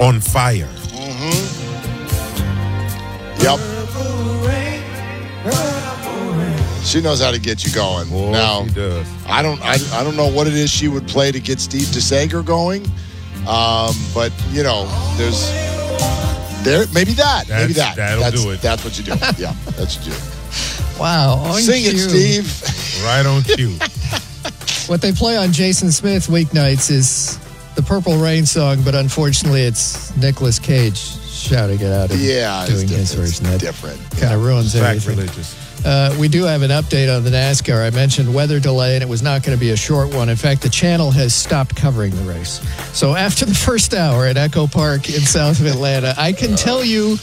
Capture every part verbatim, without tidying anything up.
on fire. Mm-hmm. Yep. She knows how to get you going. Boy, now, she does. I don't, I, I don't know what it is she would play to get Steve DeSager going, um, but you know, there's there maybe that, That's, maybe that. That'll that's, do it. That's what you do. Yeah, that's what you do. Wow, on Sing cue. it, Steve. Right on cue. What they play on Jason Smith weeknights is the Purple Rain song, but unfortunately, it's Nicolas Cage shouting it out and Yeah, doing it's, his di- it's version. That different. kind of ruins everything. Sacrilegious. Uh, we do have an update on the NASCAR. I mentioned weather delay, and it was not going to be a short one. In fact, the channel has stopped covering the race. So after the first hour at Echo Park in south of Atlanta, I can tell you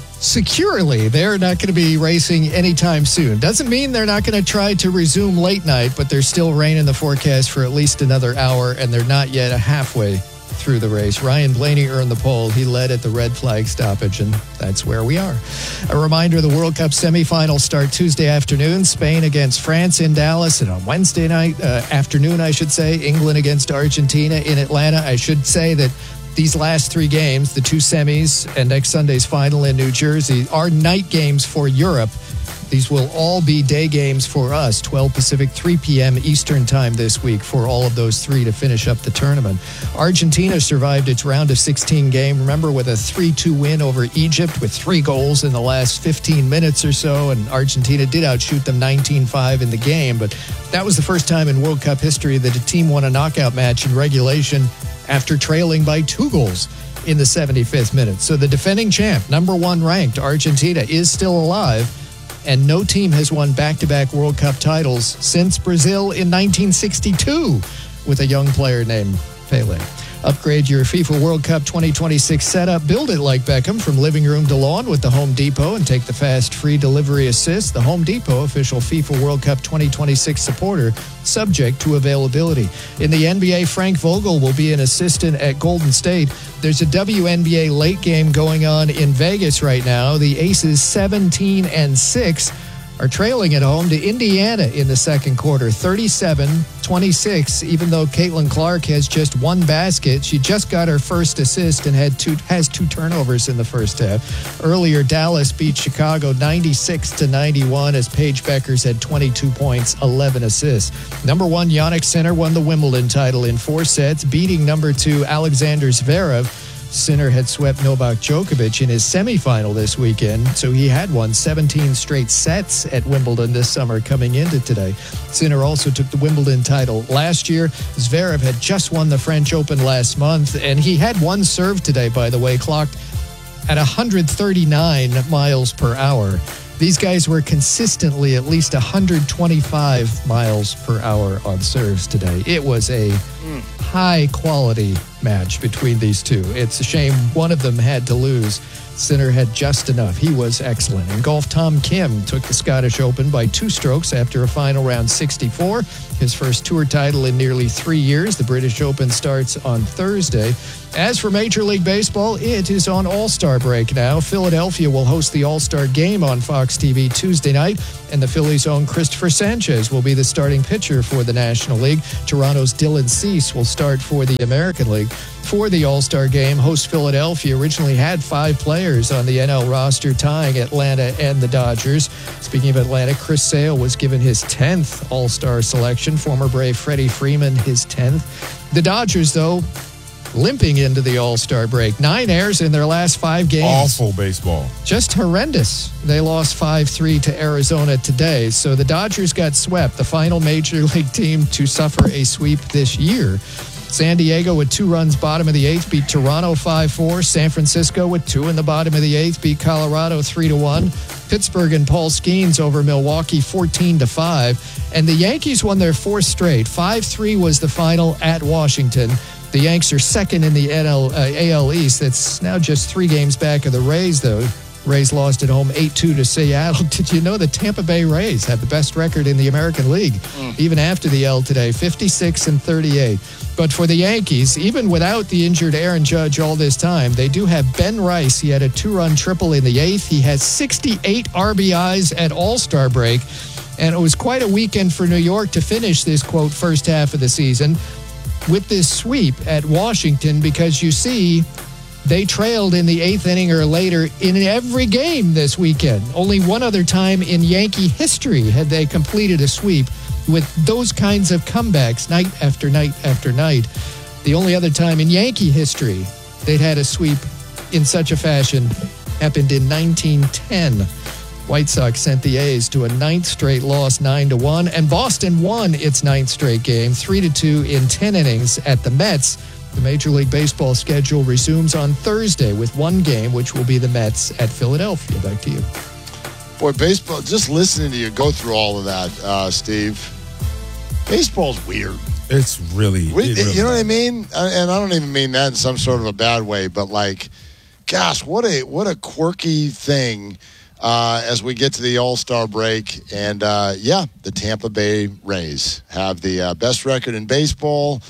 securely they're not going to be racing anytime soon. Doesn't mean they're not going to try to resume late night, but there's still rain in the forecast for at least another hour, and they're not yet halfway through the race. Ryan Blaney earned the pole. He led at the red flag stoppage, and that's where we are. A reminder, the World Cup semifinals start Tuesday afternoon. Spain against France in Dallas, and on Wednesday night, uh, afternoon, I should say, England against Argentina in Atlanta. I should say that these last three games, the two semis and next Sunday's final in New Jersey, are night games for Europe. These will all be day games for us, twelve Pacific, three p.m. Eastern time this week for all of those three to finish up the tournament. Argentina survived its round of sixteen game, remember, with a three two win over Egypt with three goals in the last fifteen minutes or so, and Argentina did outshoot them nineteen five in the game, but that was the first time in World Cup history that a team won a knockout match in regulation after trailing by two goals in the seventy-fifth minute. So the defending champ, number one ranked Argentina, is still alive, and no team has won back-to-back World Cup titles since Brazil in nineteen sixty-two with a young player named Pele. Upgrade your FIFA World Cup twenty twenty-six setup. Build it like Beckham from living room to lawn with the Home Depot and take the fast free delivery assist. The Home Depot, official FIFA World Cup twenty twenty-six supporter, subject to availability. In the N B A, Frank Vogel will be an assistant at Golden State. There's a W N B A late game going on in Vegas right now. The Aces seventeen and six are trailing at home to Indiana in the second quarter, thirty-seven twenty-six, even though Caitlin Clark has just one basket. She just got her first assist and had two has two turnovers in the first half. Earlier, Dallas beat Chicago ninety-six to ninety-one as Paige Beckers had twenty-two points, eleven assists. Number one, Jannik Sinner won the Wimbledon title in four sets, beating number two, Alexander Zverev. Sinner had swept Novak Djokovic in his semifinal this weekend, so he had won seventeen straight sets at Wimbledon this summer coming into today. Sinner also took the Wimbledon title last year. Zverev had just won the French Open last month, and he had one serve today, by the way, clocked at one hundred thirty-nine miles per hour. These guys were consistently at least one hundred twenty-five miles per hour on serves today. It was a mm. high-quality match between these two. It's a shame one of them had to lose. Sinner had just enough. He was excellent. In golf, Tom Kim took the Scottish Open by two strokes after a final round sixty-four. His first tour title in nearly three years. The British Open starts on Thursday. As for Major League Baseball, it is on All-Star break now. Philadelphia will host the All-Star game on Fox T V Tuesday night, and the Phillies' own Christopher Sanchez will be the starting pitcher for the National League. Toronto's Dylan Cease will start for the American League. For the All-Star game, host Philadelphia originally had five players on the N L roster, tying Atlanta and the Dodgers. Speaking of Atlanta, Chris Sale was given his tenth All-Star selection. Former Brave Freddie Freeman, his tenth. The Dodgers, though, limping into the All-Star break. Nine errors in their last five games. Awful baseball. Just horrendous. They lost five three to Arizona today. So the Dodgers got swept, the final Major League team to suffer a sweep this year. San Diego with two runs bottom of the eighth beat Toronto five four. San Francisco with two in the bottom of the eighth beat Colorado three to one. Pittsburgh and Paul Skeens over Milwaukee fourteen to five. And the Yankees won their fourth straight. five three was the final at Washington. The Yanks are second in the N L, uh, A L East. That's now just three games back of the Rays, though. Rays lost at home eight two to Seattle. Did you know the Tampa Bay Rays have the best record in the American League, mm. even after the L today, fifty-six and thirty-eight. But for the Yankees, even without the injured Aaron Judge all this time, they do have Ben Rice. He had a two-run triple in the eighth. He has sixty-eight R B Is at All-Star break. And it was quite a weekend for New York to finish this, quote, first half of the season with this sweep at Washington, because you see They trailed in the eighth inning or later in every game this weekend. Only one other time in Yankee history had they completed a sweep with those kinds of comebacks night after night after night. The only other time in Yankee history they'd had a sweep in such a fashion happened in nineteen ten. White Sox sent the A's to a ninth straight loss, nine to one, and Boston won its ninth straight game, three to two in ten innings at the Mets. The Major League Baseball schedule resumes on Thursday with one game, which will be the Mets at Philadelphia. Back to you. Boy, baseball, just listening to you go through all of that, uh, Steve, baseball's weird. It's really, We, it really you know what I mean? And I don't even mean that in some sort of a bad way, but like, gosh, what a what a quirky thing uh, as we get to the All-Star break. And, uh, yeah, the Tampa Bay Rays have the uh, best record in baseball.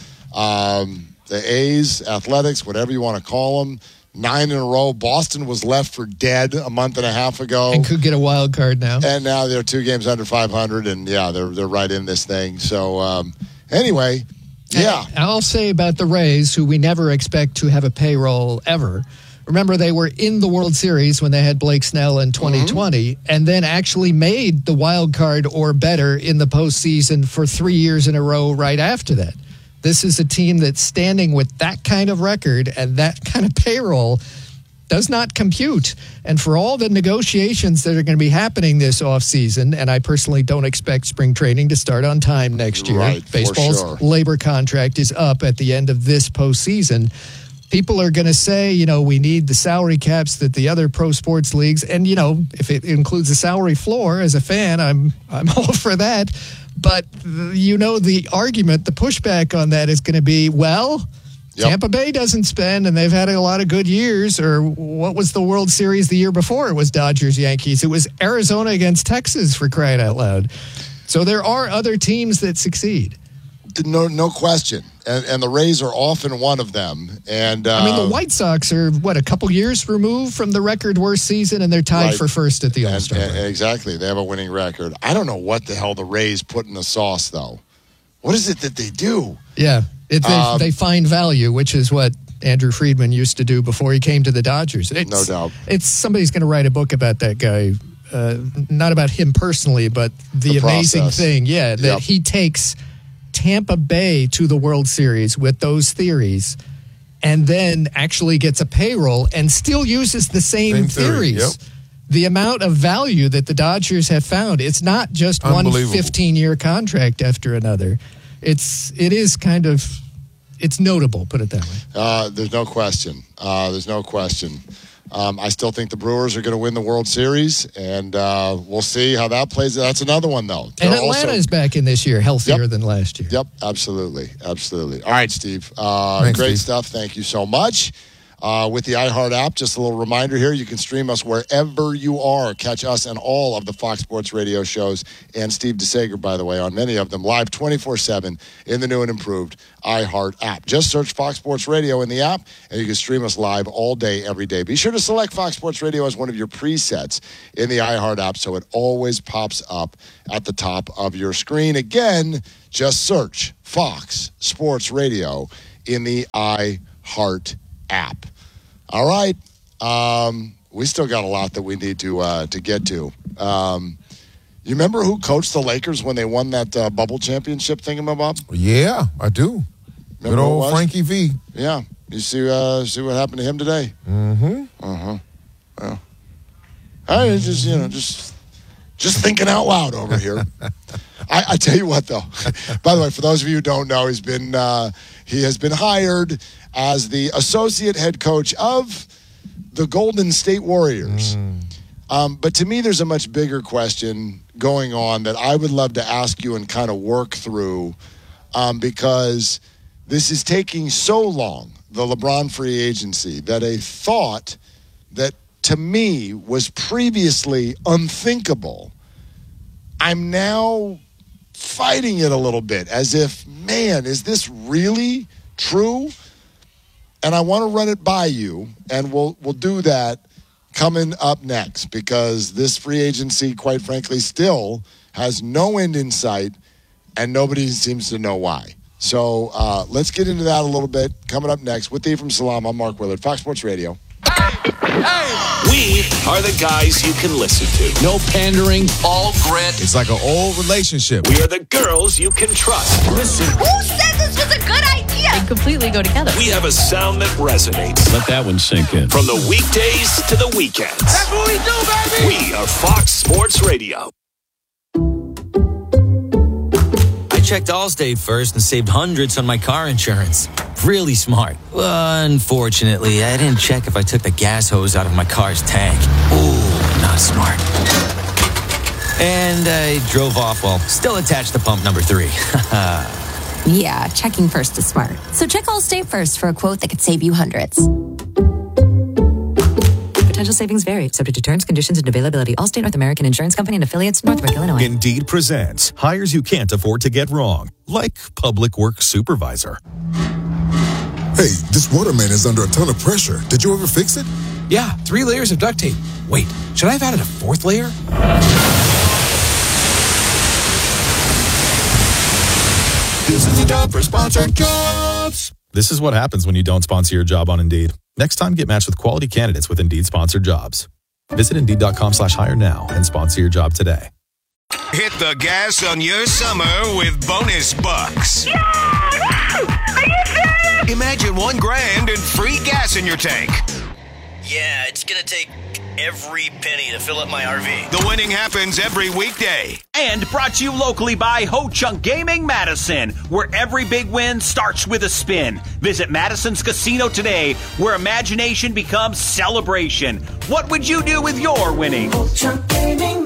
Um, the A's, Athletics, whatever you want to call them, nine in a row. Boston was left for dead a month and a half ago. And could get a wild card now. And now they're two games under five hundred, and, yeah, they're they're right in this thing. So, um, anyway, yeah. And I'll say about the Rays, who we never expect to have a payroll ever. Remember, they were in the World Series when they had Blake Snell in twenty twenty, mm-hmm. and then actually made the wild card or better in the postseason for three years in a row right after that. This is a team that's standing with that kind of record and that kind of payroll does not compute. And for all the negotiations that are going to be happening this offseason, and I personally don't expect spring training to start on time next year. Right, Baseball's sure. labor contract is up at the end of this postseason. People are going to say, you know, we need the salary caps that the other pro sports leagues, and, you know, if it includes a salary floor, as a fan, I'm I'm all for that. But, you know, the argument, the pushback on that is going to be, well, yep. Tampa Bay doesn't spend, and they've had a lot of good years. Or what was the World Series the year before? It was Dodgers, Yankees. It was Arizona against Texas, for crying out loud. So there are other teams that succeed. No, no question, and, and the Rays are often one of them. And uh, I mean, the White Sox are what a couple years removed from the record worst season, and they're tied right. for first at the and, All-Star and, break. Exactly, they have a winning record. I don't know what the hell the Rays put in the sauce, though. What is it that they do? Yeah, it, they, um, they find value, which is what Andrew Friedman used to do before he came to the Dodgers. It's, no doubt. It's somebody's going to write a book about that guy. Uh, not about him personally, but the, The amazing process. thing, yeah, that Yep. he takes Tampa Bay to the World Series with those theories and then actually gets a payroll and still uses the same, Same theory, theories. yep. The amount of value that the Dodgers have found, it's not just one Unbelievable. fifteen-year contract after another. It's it is kind of it's notable, put it that way. Uh, there's no question. Uh, there's no question. Um, I still think the Brewers are going to win the World Series, and uh, we'll see how that plays. That's another one, though. And They're Atlanta also- is back in this year, healthier Yep. than last year. Yep, absolutely, absolutely. All right, Steve. Uh, Thanks, great Steve. stuff. Thank you so much. Uh, with the iHeart app, just a little reminder here, you can stream us wherever you are. Catch us and all of the Fox Sports radio shows, and Steve DeSager, by the way, on many of them, live twenty-four seven in the new and improved iHeart app. Just search Fox Sports Radio in the app, and you can stream us live all day, every day. Be sure to select Fox Sports Radio as one of your presets in the iHeart app so it always pops up at the top of your screen. Again, just search Fox Sports Radio in the iHeart app. All right. Um, we still got a lot that we need to uh, to get to. Um, you remember who coached the Lakers when they won that uh, bubble championship thingamabob? Yeah, I do. Remember Good who it old was? Frankie V. Yeah. You see uh, see what happened to him today? Mm-hmm. Uh-huh. Well, I was just, you know, just just thinking out loud over here. I, I tell you what, though. By the way, for those of you who don't know, he's been uh, he has been hired as the associate head coach of the Golden State Warriors. Mm. Um, but to me, there's a much bigger question going on that I would love to ask you and kind of work through um, because this is taking so long, the LeBron free agency, that a thought that to me was previously unthinkable, I'm now fighting it a little bit as if, man, is this really true? And I want to run it by you, and we'll we'll do that coming up next because this free agency, quite frankly, still has no end in sight, and nobody seems to know why. So uh, let's get into that a little bit. Coming up next with Dave from Salam, I'm Mark Willard, Fox Sports Radio. We are the guys you can listen to. No pandering, all grit. It's like an old relationship. We are the girls you can trust. Listen. Who said this was a good idea? They completely go together. We have a sound that resonates. Let that one sink in. From the weekdays to the weekends. That's what we do, baby! We are Fox Sports Radio. I checked Allstate first and saved hundreds on my car insurance. Really smart. Unfortunately, I didn't check if I took the gas hose out of my car's tank. Ooh, not smart. And I drove off while still attached to pump number three. Yeah, checking first is smart. So check Allstate first for a quote that could save you hundreds. Potential savings vary, subject to terms, conditions, and availability. Allstate North American Insurance Company and affiliates, Northbrook, Illinois. Indeed presents hires you can't afford to get wrong, like public works supervisor. Hey, this waterman is under a ton of pressure. Did you ever fix it? Yeah, three layers of duct tape. Wait, should I have added a fourth layer? This is the job for sponsored jobs. This is what happens when you don't sponsor your job on Indeed. Next time, get matched with quality candidates with Indeed sponsored jobs. Visit Indeed.com slash hire now and sponsor your job today. Hit the gas on your summer with bonus bucks. Yeah! Are you serious? Imagine one grand and free gas in your tank. Yeah, it's gonna take every penny to fill up my R V. The winning happens every weekday. And brought to you locally by Ho Chunk Gaming Madison, where every big win starts with a spin. Visit Madison's Casino today, where imagination becomes celebration. What would you do with your winnings? Ho Chunk Gaming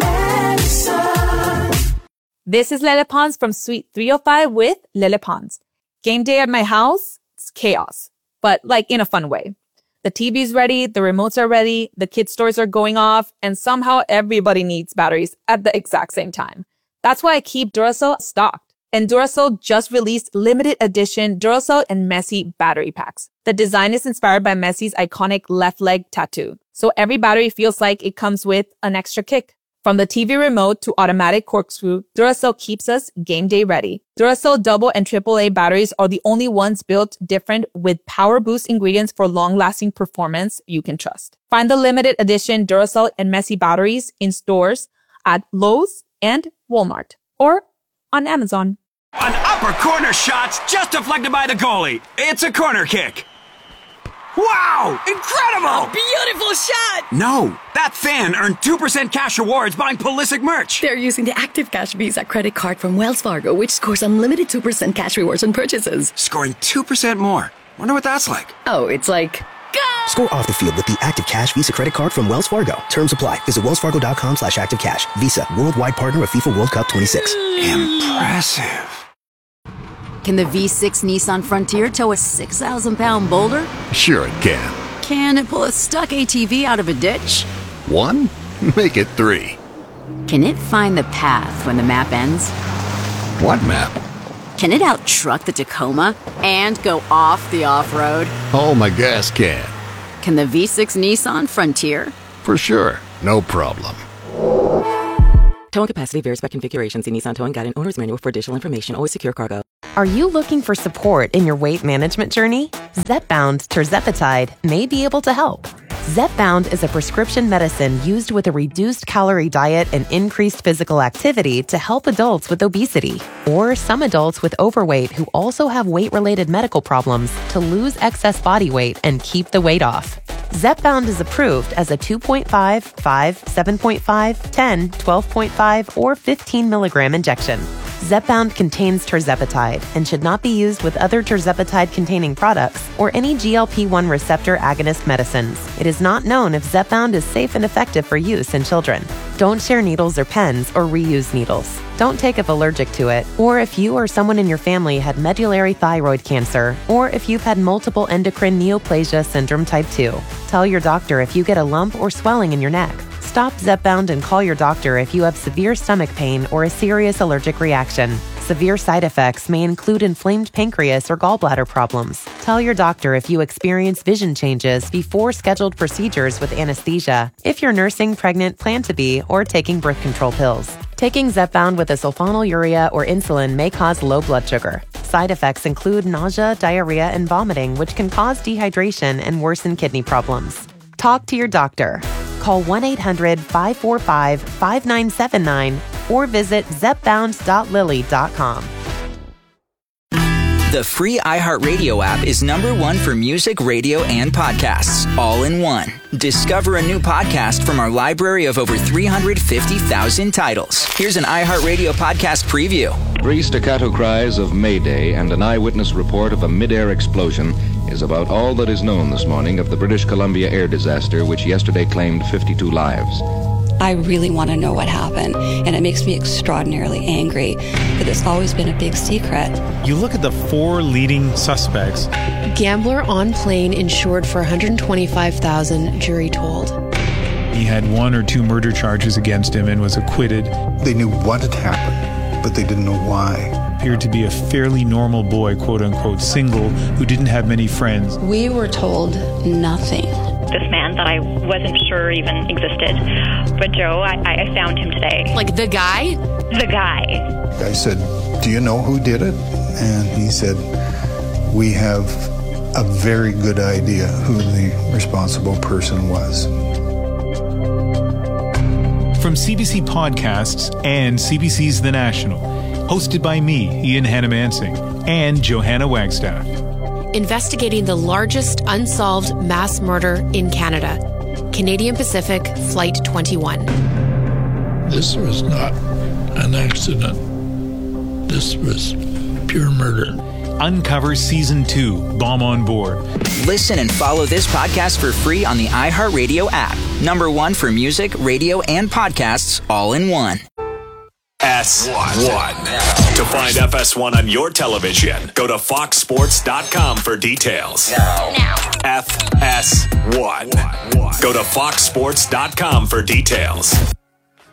Madison. This is Lele Pons from Suite three oh five with Lele Pons. Game day at my house, it's chaos, but like in a fun way. The T V's ready, the remotes are ready, the kids' stores are going off, and somehow everybody needs batteries at the exact same time. That's why I keep Duracell stocked. And Duracell just released limited edition Duracell and Messi battery packs. The design is inspired by Messi's iconic left leg tattoo. So every battery feels like it comes with an extra kick. From the T V remote to automatic corkscrew, Duracell keeps us game day ready. Duracell double and triple A batteries are the only ones built different with power boost ingredients for long-lasting performance you can trust. Find the limited edition Duracell and Messi batteries in stores at Lowe's and Walmart or on Amazon. An upper corner shot just deflected by the goalie. It's a corner kick. Wow! Incredible! Beautiful shot! No, that fan earned two percent cash rewards buying Pulisic merch. They're using the Active Cash Visa credit card from Wells Fargo, which scores unlimited two percent cash rewards on purchases. Scoring two percent more. Wonder what that's like. Oh, it's like... Go! Score off the field with the Active Cash Visa credit card from Wells Fargo. Terms apply. Visit wellsfargo.com slash activecash. Visa, worldwide partner of FIFA World Cup twenty-six. Impressive. Can the V six Nissan Frontier tow a six thousand pound boulder? Sure it can. Can it pull a stuck A T V out of a ditch? One? Make it three. Can it find the path when the map ends? What map? Can it out-truck the Tacoma and go off the off-road? Oh, my gas can. Can the V six Nissan Frontier? For sure. No problem. Towing capacity varies by configuration. See Nissan Towing Guide and Owner's Manual for additional information. Always secure cargo. Are you looking for support in your weight management journey? Zepbound Tirzepatide may be able to help. Zepbound is a prescription medicine used with a reduced calorie diet and increased physical activity to help adults with obesity or some adults with overweight who also have weight-related medical problems to lose excess body weight and keep the weight off. Zepbound is approved as a two point five, five, seven point five, ten, twelve point five, or fifteen milligram injection. Zepbound contains tirzepatide and should not be used with other tirzepatide-containing products or any G L P one receptor agonist medicines. It is not known if Zepbound is safe and effective for use in children. Don't share needles or pens or reuse needles. Don't take if allergic to it, or if you or someone in your family had medullary thyroid cancer, or if you've had multiple endocrine neoplasia syndrome type two. Tell your doctor if you get a lump or swelling in your neck. Stop Zepbound and call your doctor if you have severe stomach pain or a serious allergic reaction. Severe side effects may include inflamed pancreas or gallbladder problems. Tell your doctor if you experience vision changes before scheduled procedures with anesthesia, if you're nursing, pregnant, plan to be, or taking birth control pills. Taking Zepbound with a sulfonylurea or insulin may cause low blood sugar. Side effects include nausea, diarrhea, and vomiting, which can cause dehydration and worsen kidney problems. Talk to your doctor. Call one eight hundred five four five five nine seven nine or visit zepbound dot lilly dot com. The free iHeartRadio app is number one for music, radio, and podcasts, all in one. Discover a new podcast from our library of over three hundred fifty thousand titles. Here's an iHeartRadio podcast preview. Three staccato cries of Mayday and an eyewitness report of a mid-air explosion is about all that is known this morning of the British Columbia air disaster, which yesterday claimed fifty-two lives. I really want to know what happened, and it makes me extraordinarily angry that it's always been a big secret. You look at the four leading suspects. Gambler on plane insured for one hundred twenty-five thousand dollars, jury told. He had one or two murder charges against him and was acquitted. They knew what had happened, but they didn't know why. Appeared to be a fairly normal boy, quote-unquote, single, who didn't have many friends. We were told nothing. This man that I wasn't sure even existed. But Joe, I, I found him today. Like the guy? The guy. I said, do you know who did it? And he said, we have a very good idea who the responsible person was. From C B C Podcasts and C B C's The National, hosted by me, Ian Hannamansing, and Johanna Wagstaff. Investigating the largest unsolved mass murder in Canada. Canadian Pacific Flight twenty-one. This was not an accident. This was pure murder. Uncover Season two, Bomb on Board. Listen and follow this podcast for free on the iHeartRadio app. Number one for music, radio, and podcasts, all in one. S one. To find F S one on your television, go to fox sports dot com for details. Now. Now. F S one. Go to fox sports dot com for details.